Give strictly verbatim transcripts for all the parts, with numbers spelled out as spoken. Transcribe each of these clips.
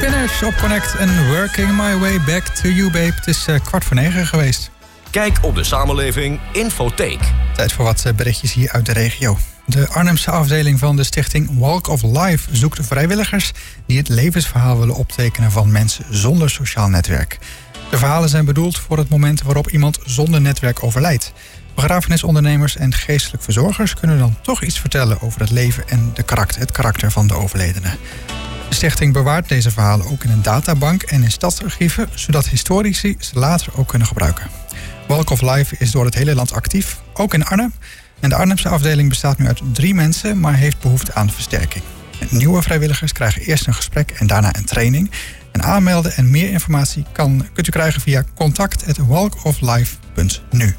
Spinners op Connect en Working My Way Back to You, babe. Het is uh, kwart voor negen geweest. Kijk op de samenleving Infotheek. Tijd voor wat berichtjes hier uit de regio. De Arnhemse afdeling van de stichting Walk of Life zoekt vrijwilligers die het levensverhaal willen optekenen van mensen zonder sociaal netwerk. De verhalen zijn bedoeld voor het moment waarop iemand zonder netwerk overlijdt. Begrafenisondernemers en geestelijk verzorgers kunnen dan toch iets vertellen over het leven en de karakter, het karakter van de overledene. De stichting bewaart deze verhalen ook in een databank en in stadsarchieven, zodat historici ze later ook kunnen gebruiken. Walk of Life is door het hele land actief, ook in Arnhem. En de Arnhemse afdeling bestaat nu uit drie mensen, maar heeft behoefte aan versterking. Nieuwe vrijwilligers krijgen eerst een gesprek en daarna een training. En aanmelden en meer informatie kan, kunt u krijgen via contact at walk of life punt nu.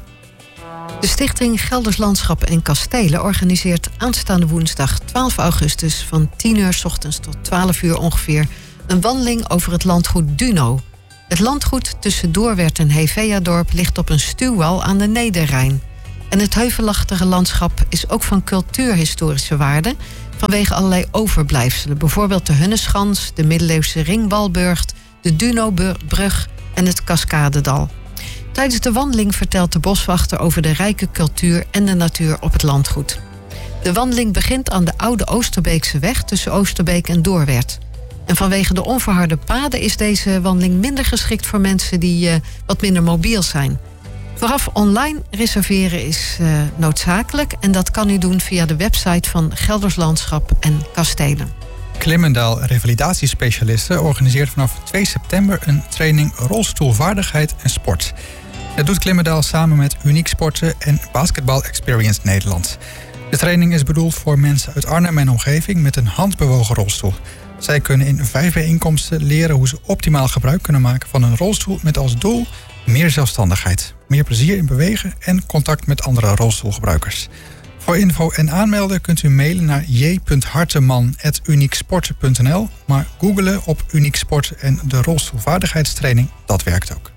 De stichting Gelders Landschap en Kastelen organiseert aanstaande woensdag twaalf augustus... van tien uur 's ochtends tot twaalf uur ongeveer een wandeling over het landgoed Duno. Het landgoed tussen Doorwerth en Heveadorp ligt op een stuwwal aan de Nederrijn. En het heuvelachtige landschap is ook van cultuurhistorische waarde vanwege allerlei overblijfselen. Bijvoorbeeld de Hunneschans, de middeleeuwse Ringwalburgt, de Dunobrug en het Cascadedal. Tijdens de wandeling vertelt de boswachter over de rijke cultuur en de natuur op het landgoed. De wandeling begint aan de oude Oosterbeekse weg tussen Oosterbeek en Doorwerth. En vanwege de onverharde paden is deze wandeling minder geschikt voor mensen die uh, wat minder mobiel zijn. Vooraf online reserveren is uh, noodzakelijk en dat kan u doen via de website van Gelders Landschap en Kastelen. Klimmendaal Revalidatiespecialisten organiseert vanaf twee september een training rolstoelvaardigheid en sport. Dat doet Klimmendaal samen met Uniek Sporten en Basketball Experience Nederland. De training is bedoeld voor mensen uit Arnhem en omgeving met een handbewogen rolstoel. Zij kunnen in vijf bijeenkomsten leren hoe ze optimaal gebruik kunnen maken van een rolstoel met als doel meer zelfstandigheid, meer plezier in bewegen en contact met andere rolstoelgebruikers. Voor info en aanmelden kunt u mailen naar j punt harteman at unieksporten punt n l, maar googelen op Uniek Sporten en de rolstoelvaardigheidstraining, dat werkt ook.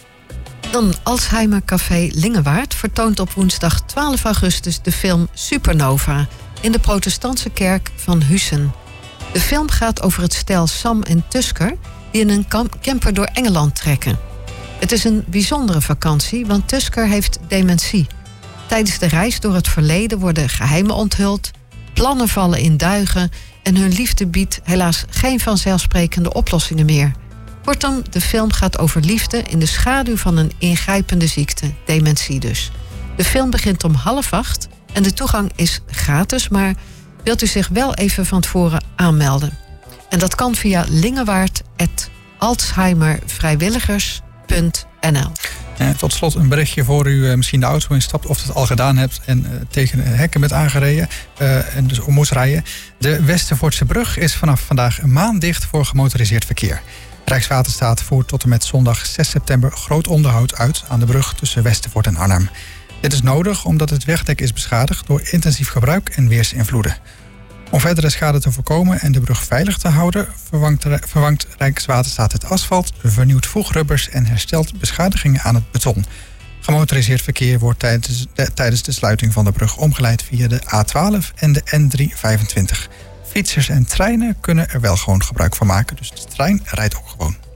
Dan Alzheimer Café Lingewaard vertoont op woensdag twaalf augustus de film Supernova in de protestantse kerk van Hussen. De film gaat over het stel Sam en Tusker die in een camper door Engeland trekken. Het is een bijzondere vakantie, want Tusker heeft dementie. Tijdens de reis door het verleden worden geheimen onthuld, plannen vallen in duigen en hun liefde biedt helaas geen vanzelfsprekende oplossingen meer. Kortom, de film gaat over liefde in de schaduw van een ingrijpende ziekte, dementie dus. De film begint om half acht en de toegang is gratis, maar wilt u zich wel even van tevoren aanmelden. En dat kan via lingewaard at alzheimervrijwilligers punt n l. En tot slot een berichtje voor u uh, misschien de auto instapt of het al gedaan hebt en uh, tegen hekken bent aangereden uh, en dus om moest rijden. De Westervoortse brug is vanaf vandaag een maand dicht voor gemotoriseerd verkeer. Rijkswaterstaat voert tot en met zondag zes september groot onderhoud uit aan de brug tussen Westervoort en Arnhem. Dit is nodig omdat het wegdek is beschadigd door intensief gebruik en weersinvloeden. Om verdere schade te voorkomen en de brug veilig te houden, vervangt, vervangt Rijkswaterstaat het asfalt, vernieuwt voegrubbers en herstelt beschadigingen aan het beton. Gemotoriseerd verkeer wordt tijdens de, tijdens de sluiting van de brug omgeleid via de A twaalf en de N driehonderdvijfentwintig. Fietsers en treinen kunnen er wel gewoon gebruik van maken, dus de trein rijdt ook gewoon.